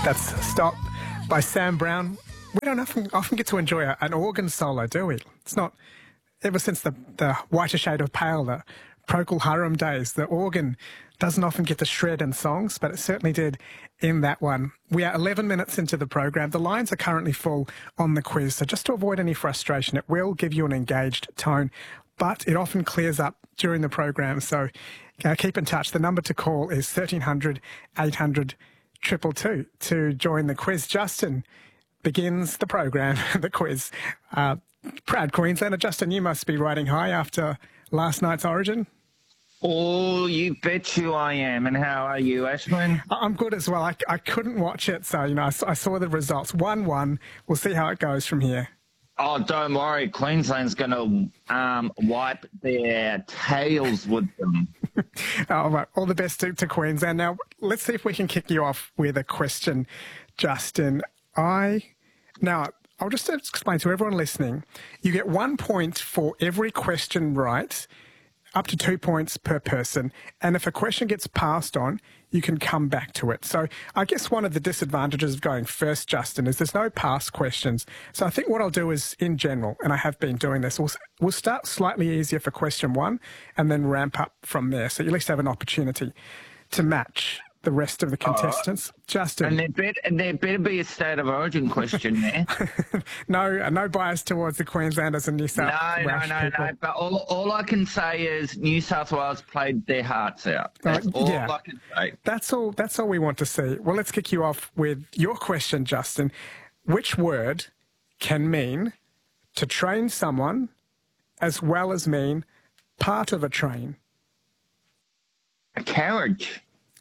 That's Stop by Sam Brown. We don't often get to enjoy an organ solo, do we? It's not, ever since the Whiter Shade of Pale, the Procol Harum days, the organ doesn't often get to shred in songs, but it certainly did in that one. We are 11 minutes into the program. The lines are currently full on the quiz, so just to avoid any frustration, it will give you an engaged tone, but it often clears up during the program, so keep in touch. The number to call is 1300 800 222 to join the quiz. Justin begins the program, the quiz. Proud Queenslander. Justin, you must be riding high after last night's Origin. Oh, you bet you I am. And how are you, Ashwin? I'm good as well. I couldn't watch it, so, I saw the results. 1-1. We'll see how it goes from here. Oh, don't worry. Queensland's going to wipe their tails with them. All right. All the best to Queensland. Now, let's see if we can kick you off with a question, Justin. I'll just explain to everyone listening. You get 1 point for every question right, up to 2 points per person. And if a question gets passed on, you can come back to it. So I guess one of the disadvantages of going first, Justin, is there's no past questions. So I think what I'll do is, in general, and I have been doing this, we'll start slightly easier for question one and then ramp up from there. So you at least have an opportunity to match the rest of the contestants. Justin. And there better be a state of origin question there. No bias towards the Queenslanders and New South Wales. No. But all I can say is New South Wales played their hearts out. That's all I can say. That's all we want to see. Well, let's kick you off with your question, Justin. Which word can mean to train someone as well as mean part of a train? A carriage.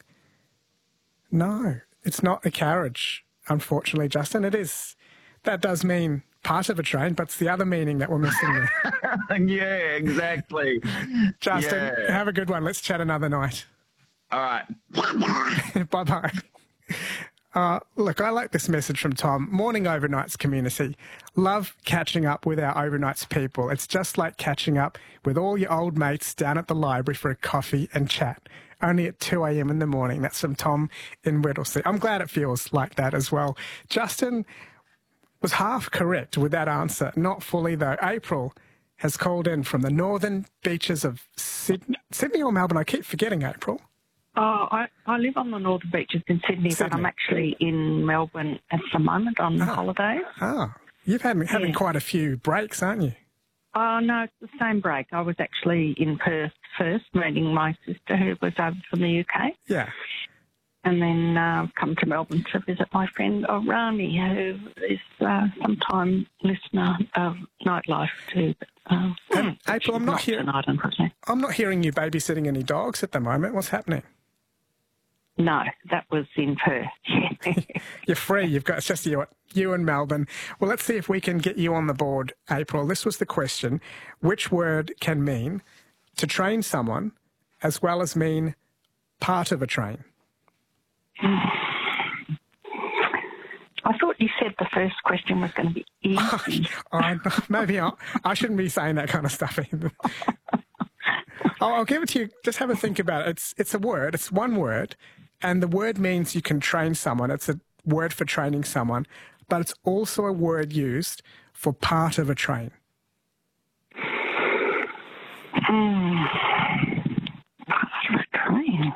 No, it's not a carriage, unfortunately, Justin. It is. That does mean part of a train, but it's the other meaning that we're missing there. Yeah, exactly. Justin, have a good one. Let's chat another night. All right. Bye-bye. Look, I like this message from Tom. Morning overnights community. Love catching up with our overnights people. It's just like catching up with all your old mates down at the library for a coffee and chat. Only at 2 a.m. in the morning. That's from Tom in Whittlesea. I'm glad it feels like that as well. Justin was half correct with that answer. Not fully, though. April has called in from the northern beaches of Sydney or Melbourne. I keep forgetting April. Oh, I live on the northern beaches in Sydney, but I'm actually in Melbourne at the moment on holiday. Oh, you've having quite a few breaks, aren't you? Oh, no, it's the same break. I was actually in Perth first, meeting my sister who was over from the UK. Yeah. And then come to Melbourne to visit my friend Rani, who is sometime listener of Nightlife too. April, I'm not hearing you babysitting any dogs at the moment. What's happening? No, that was in Perth. You're free. It's just you and Melbourne. Well, let's see if we can get you on the board, April. This was the question. Which word can mean to train someone as well as mean part of a train? I thought you said the first question was going to be easy. Maybe I shouldn't be saying that kind of stuff either. I'll give it to you. Just have a think about it. It's a word. It's one word. And the word means you can train someone. It's a word for training someone. But it's also a word used for part of a train. Part of a train.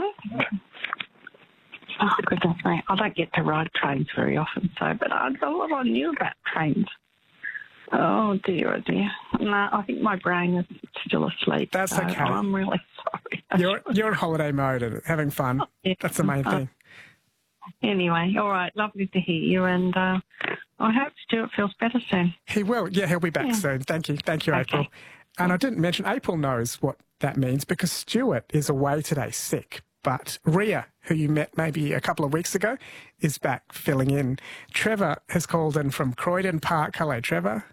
Oh, goodness me. I don't get to ride trains very often, but I knew about trains. Oh, dear, oh, dear. No, I think my brain is still asleep. That's okay. I'm really sorry. You're in holiday mode and having fun. Yeah. That's the main thing. Anyway, all right, lovely to hear you, and I hope Stuart feels better soon. He will. Yeah, he'll be back soon. Thank you, April. And I didn't mention, April knows what that means because Stuart is away today sick. But Ria, who you met maybe a couple of weeks ago, is back filling in. Trevor has called in from Croydon Park. Hello, Trevor.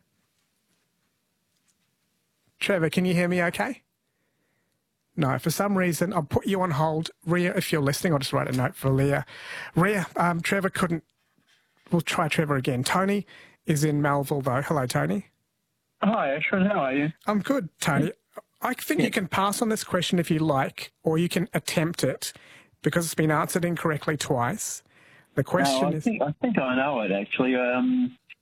Trevor, can you hear me okay? No, for some reason, I'll put you on hold. Ria, if you're listening, I'll just write a note for Leah. Ria, Trevor couldn't... We'll try Trevor again. Tony is in Melville, though. Hello, Tony. Hi, Ashwin. How are you? I'm good, Tony. I think you can pass on this question if you like, or you can attempt it because it's been answered incorrectly twice. The No, question I think I know it actually.